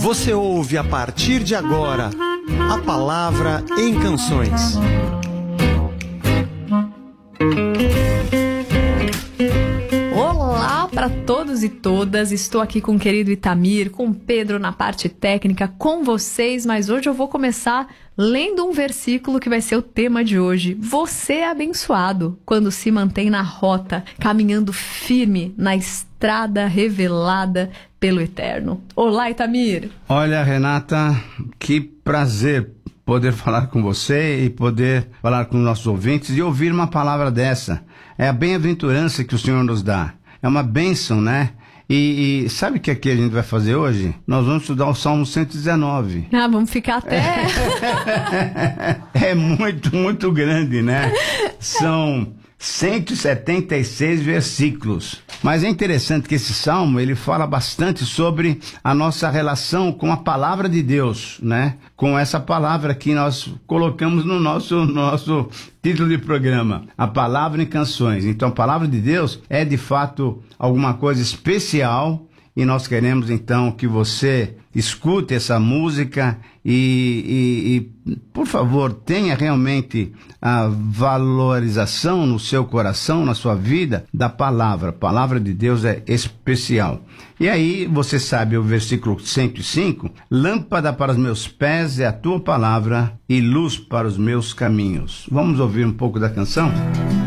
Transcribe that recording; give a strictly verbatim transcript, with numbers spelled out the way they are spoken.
Você ouve a partir de agora a Palavra em Canções. Olá para todos e todas, estou aqui com o querido Itamir, com o Pedro na parte técnica, com vocês, mas hoje eu vou começar lendo um versículo que vai ser o tema de hoje. Você é abençoado quando se mantém na rota, caminhando firme na estrada revelada pelo Eterno. Olá, Itamir! Olha, Renata, que prazer poder falar com você e poder falar com nossos ouvintes e ouvir uma palavra dessa. É a bem-aventurança que o Senhor nos dá. É uma bênção, né? E, e sabe o que aqui a gente vai fazer hoje? Nós vamos estudar o Salmo cento e dezenove. Ah, vamos ficar até... É muito, muito grande, né? São cento e setenta e seis versículos. Mas é interessante que esse salmo, ele fala bastante sobre a nossa relação com a palavra de Deus, né? Com essa palavra que nós colocamos no nosso, nosso título de programa, a Palavra em Canções. Então, a palavra de Deus é, de fato, alguma coisa especial. E nós queremos, então, que você escute essa música e, e, e, por favor, tenha realmente a valorização no seu coração, na sua vida, da palavra. A palavra de Deus é especial. E aí, você sabe o versículo cento e cinco, lâmpada para os meus pés é a tua palavra e luz para os meus caminhos. Vamos ouvir um pouco da canção?